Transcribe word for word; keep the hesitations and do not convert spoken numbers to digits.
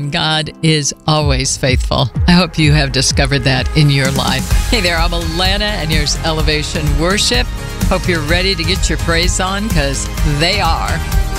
and God is always faithful. I hope you have discovered that in your life. Hey there, I'm Alana, and here's Elevation Worship. Hope you're ready to get your praise on, because they are.